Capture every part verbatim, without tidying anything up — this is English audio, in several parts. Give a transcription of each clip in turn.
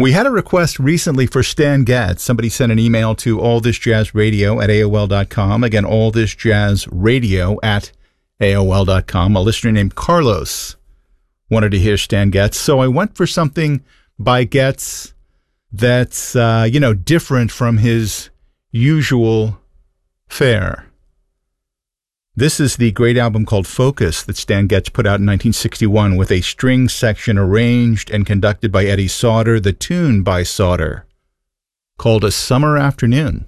We had a request recently for Stan Getz. Somebody sent an email to allthisjazzradio at A O L dot com. Again, allthisjazzradio at A O L dot com. A listener named Carlos wanted to hear Stan Getz. So I went for something by Getz that's, uh, you know, different from his usual fare. This is the great album called Focus that Stan Getz put out in nineteen sixty-one with a string section arranged and conducted by Eddie Sauter, the tune by Sauter, called A Summer Afternoon.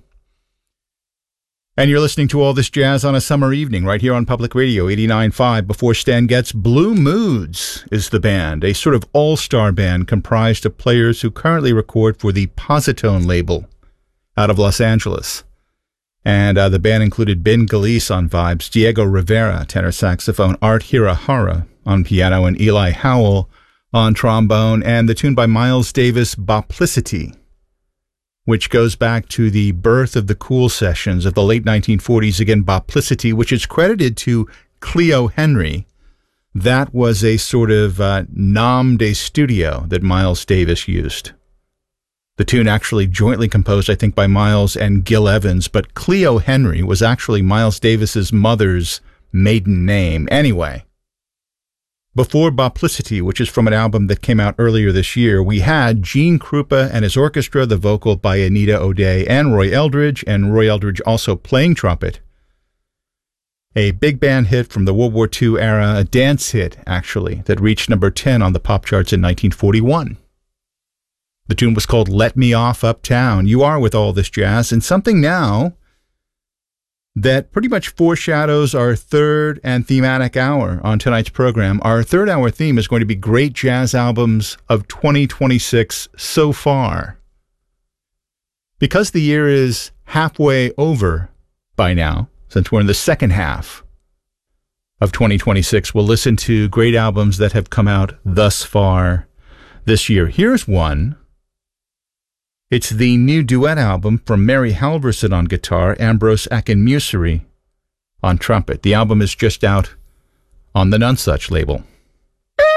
And you're listening to All This Jazz on a summer evening right here on Public Radio eighty-nine point five. Before Stan Getz, Blue Moods is the band, a sort of all-star band comprised of players who currently record for the Positone label out of Los Angeles. And uh, the band included Ben Galice on vibes, Diego Rivera, tenor saxophone, Art Hirahara on piano, and Eli Howell on trombone, and the tune by Miles Davis, Boplicity, which goes back to the birth of the Cool Sessions of the late nineteen forties. Again, Boplicity, which is credited to Cleo Henry. That was a sort of uh, nom de studio that Miles Davis used. The tune actually jointly composed, I think, by Miles and Gil Evans, but Cleo Henry was actually Miles Davis's mother's maiden name. Anyway, before Boplicity, which is from an album that came out earlier this year, we had Gene Krupa and his orchestra, the vocal by Anita O'Day and Roy Eldridge, and Roy Eldridge also playing trumpet. A big band hit from the World War Two era, a dance hit, actually, that reached number ten on the pop charts in nineteen forty-one. The tune was called Let Me Off Uptown. You are with All This Jazz, and something now that pretty much foreshadows our third and thematic hour on tonight's program. Our third hour theme is going to be great jazz albums of twenty twenty-six so far. Because the year is halfway over by now, since we're in the second half of twenty twenty-six, we'll listen to great albums that have come out thus far this year. Here's one. It's the new duet album from Mary Halverson on guitar, Ambrose Akinmusire on trumpet. The album is just out on the Nonesuch label.